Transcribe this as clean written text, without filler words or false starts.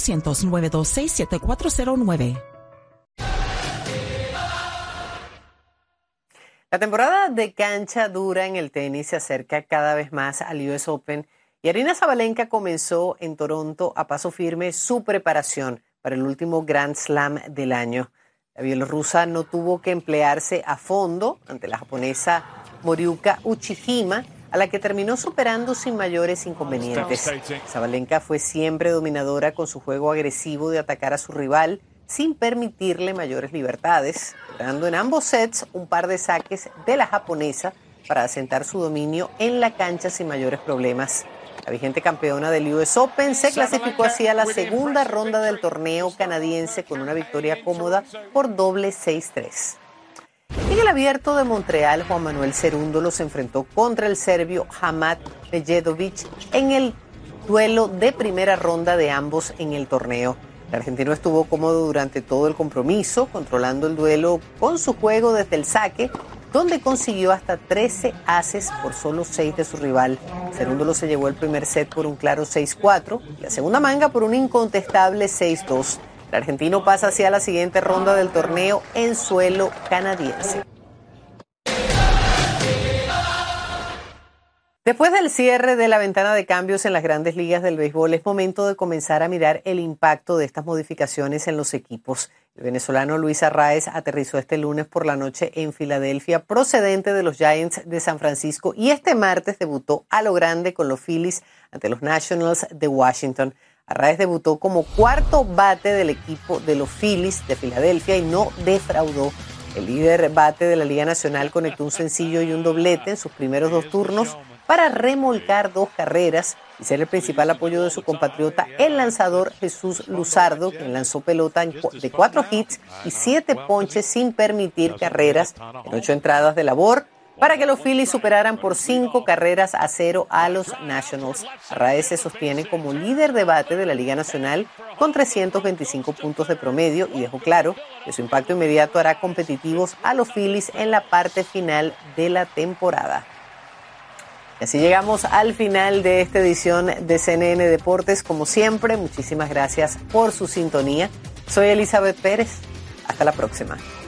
1-800-926-7409. La temporada de cancha dura en el tenis se acerca cada vez más al US Open y Aryna Sabalenka comenzó en Toronto a paso firme su preparación para el último Grand Slam del año. La bielorrusa no tuvo que emplearse a fondo ante la japonesa Moriuka Uchihima, a la que terminó superando sin mayores inconvenientes. Sabalenka fue siempre dominadora con su juego agresivo de atacar a su rival sin permitirle mayores libertades, logrando en ambos sets un par de saques de la japonesa para asentar su dominio en la cancha sin mayores problemas. La vigente campeona del US Open se clasificó así a la segunda ronda del torneo canadiense con una victoria cómoda por doble 6-3. En el Abierto de Montreal, Juan Manuel Cerúndolo se enfrentó contra el serbio Hamad Medjedovic en el duelo de primera ronda de ambos en el torneo. El argentino estuvo cómodo durante todo el compromiso, controlando el duelo con su juego desde el saque, donde consiguió hasta 13 aces por solo 6 de su rival. Cerúndolo se llevó el primer set por un claro 6-4 y la segunda manga por un incontestable 6-2. El argentino pasa hacia la siguiente ronda del torneo en suelo canadiense. Después del cierre de la ventana de cambios en las grandes ligas del béisbol, es momento de comenzar a mirar el impacto de estas modificaciones en los equipos. El venezolano Luis Arraez aterrizó este lunes por la noche en Filadelfia, procedente de los Giants de San Francisco, y este martes debutó a lo grande con los Phillies ante los Nationals de Washington. Arraez debutó como cuarto bate del equipo de los Phillies de Filadelfia y no defraudó. El líder bate de la Liga Nacional conectó un sencillo y un doblete en sus primeros 2 turnos para remolcar 2 carreras y ser el principal apoyo de su compatriota, el lanzador Jesús Luzardo, quien lanzó pelota de 4 hits y 7 ponches sin permitir carreras en 8 entradas de labor, para que los Phillies superaran por 5-0 a los Nationals. Arraez se sostiene como líder de bate de la Liga Nacional con 325 puntos de promedio y dejó claro que su impacto inmediato hará competitivos a los Phillies en la parte final de la temporada. Y así llegamos al final de esta edición de CNN Deportes. Como siempre, muchísimas gracias por su sintonía. Soy Elizabeth Pérez. Hasta la próxima.